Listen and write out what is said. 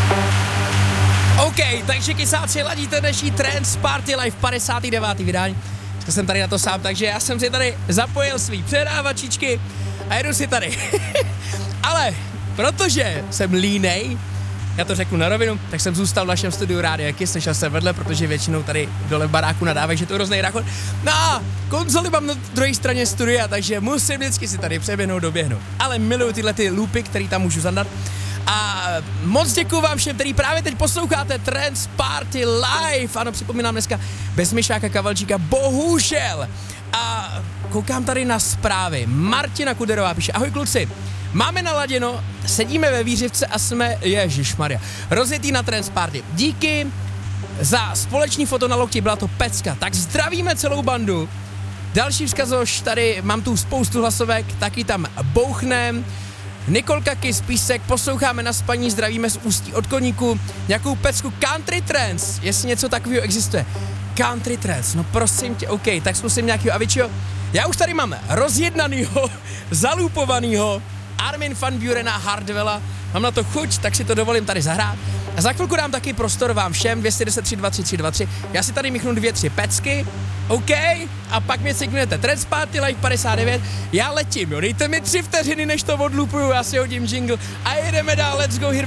OK, takže kysáci, ladíte dnešní Trance Party Live 59. vydání. Dneska jsem tady na to sám, takže já jsem si tady zapojil svý předávačičky a jedu si tady. Ale protože jsem línej, já to řeknu na rovinu, tak jsem zůstal v našem studiu Rádia Kiss, nešel jsem vedle, protože většinou tady dole v baráku nadávají, že to je hrozný ráchod. No a konzoli mám na druhé straně studia, takže musím vždycky si tady přeběhnout, doběhnout. Ale miluju tyhle ty loopy, který tam můžu zandat. A moc děkuju vám všem, který právě teď posloucháte Trance Party Live. Ano, připomínám dneska bez Mišáka Kavalčíka, bohužel. A koukám tady na zprávy. Martina Kuderová píše, ahoj kluci, máme naladěno, sedíme ve Vířivce a jsme, ježišmarja, rozjetý na Trance Party. Díky za společný foto na lokti, byla to pecka. Tak zdravíme celou bandu. Další vzkazoš, tady mám tu spoustu hlasovek, taky tam bouchnem. Nikolka Kiss, Písek, posloucháme na spaní, zdravíme z Ústí od Koníku, nějakou pecku Country Trance, jestli něco takového existuje. Country Trance, no prosím tě, OK, tak zkusím nějakýho Aviciiho. Já už tady mám rozjednanýho, zalupovanýho Armin van Burena Hardwella, mám na to chuť, tak si to dovolím tady zahrát. A za chvilku dám taky prostor vám všem, 210 323 323, já si tady míchnu 2-3 pecky, OK, a pak mě cyknete Trance Party Live 59, já letím, jo, dejte mi 3 vteřiny, než to odlupuju, já si hodím jingle a jedeme dál, let's go, here